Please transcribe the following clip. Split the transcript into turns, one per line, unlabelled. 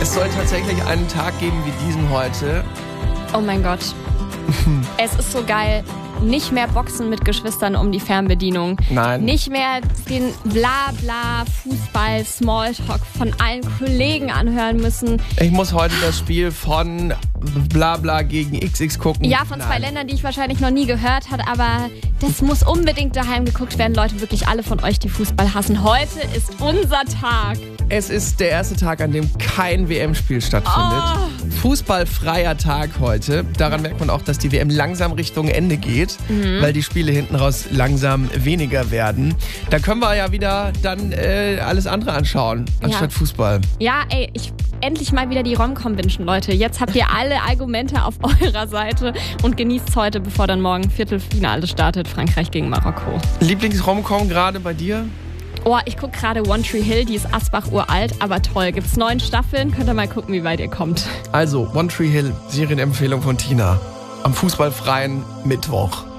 Es soll tatsächlich einen Tag geben wie diesen heute.
Oh mein Gott. Es ist so geil. Nicht mehr Boxen mit Geschwistern um die Fernbedienung.
Nein.
Nicht mehr den Blabla, Fußball, Smalltalk von allen Kollegen anhören müssen.
Ich muss heute das Spiel von Blabla gegen XX gucken.
Ja, von zwei Ländern, die ich wahrscheinlich noch nie gehört habe, aber das muss unbedingt daheim geguckt werden. Leute, wirklich alle von euch, die Fußball hassen. Heute ist unser Tag.
Es ist der erste Tag, an dem kein WM-Spiel stattfindet. Fußballfreier Tag heute. Daran merkt man auch, dass die WM langsam Richtung Ende geht, weil die Spiele hinten raus langsam weniger werden. Da können wir ja wieder dann alles andere anschauen, anstatt Fußball.
Ja, ey, endlich mal wieder die Rom-Com wünschen, Leute. Jetzt habt ihr alle Argumente auf eurer Seite und genießt es heute, bevor dann morgen Viertelfinale startet, Frankreich gegen Marokko.
Lieblings-Rom-Com gerade bei dir?
Oh, ich gucke gerade One Tree Hill, die ist Asbach uralt, aber toll. Gibt's 9 Staffeln, könnt ihr mal gucken, wie weit ihr kommt.
Also, One Tree Hill, Serienempfehlung von Tina. Am fußballfreien Mittwoch.